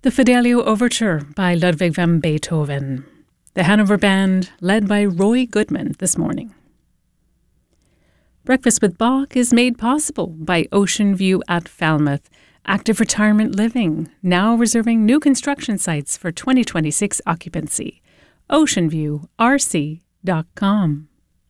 The Fidelio Overture by Ludwig van Beethoven. The Hanover Band, led by Roy Goodman this morning. Breakfast with Bach is made possible by Ocean View at Falmouth, active retirement living, now reserving new construction sites for 2026 occupancy. oceanviewrc.com.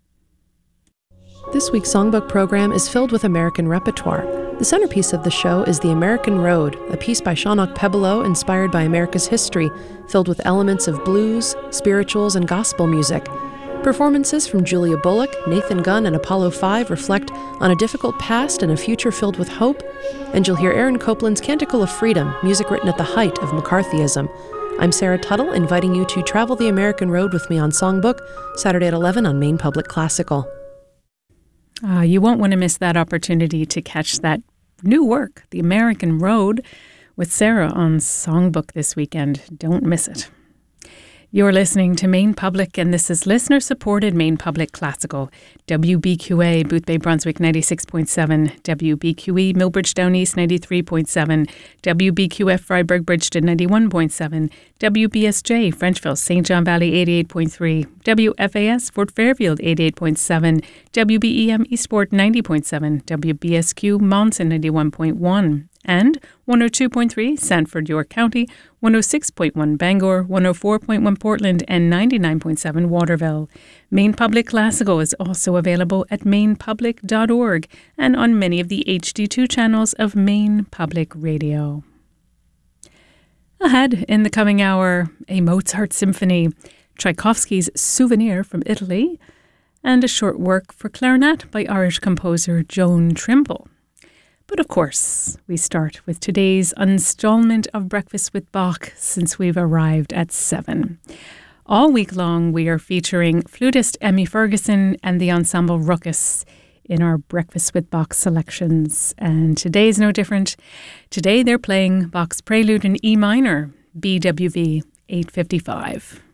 This week's songbook program is filled with American repertoire. The centerpiece of the show is The American Road, a piece by Shaunak Pebolo inspired by America's history, filled with elements of blues, spirituals, and gospel music. Performances from Julia Bullock, Nathan Gunn, and Apollo 5 reflect on a difficult past and a future filled with hope. And you'll hear Aaron Copland's Canticle of Freedom, music written at the height of McCarthyism. I'm Sarah Tuttle, inviting you to travel the American Road with me on Songbook, Saturday at 11 on Maine Public Classical. You won't want to miss that opportunity to catch that new work, The American Road, with Sarah on Songbook this weekend. Don't miss it. You're listening to Maine Public, and this is listener-supported Maine Public Classical. WBQA, Boothbay Brunswick 96.7, WBQE, Millbridge Down East 93.7, WBQF Freiburg Bridgeton 91.7, WBSJ, Frenchville, St. John Valley 88.3, WFAS, Fort Fairfield 88.7, WBEM Eastport 90.7, WBSQ Monson 91.1, and 102.3 Sanford, York County, 106.1 Bangor, 104.1 Portland, and 99.7 Waterville. Maine Public Classical is also available at mainepublic.org and on many of the HD2 channels of Maine Public Radio. Ahead in the coming hour, a Mozart symphony, Tchaikovsky's Souvenir from Italy, and a short work for clarinet by Irish composer Joan Trimble. But of course, we start with today's installment of Breakfast with Bach since we've arrived at 7. All week long, we are featuring flutist Emmy Ferguson and the ensemble Ruckus in our Breakfast with Bach selections. And today's no different. Today they're playing Bach's Prelude in E minor, BWV 855.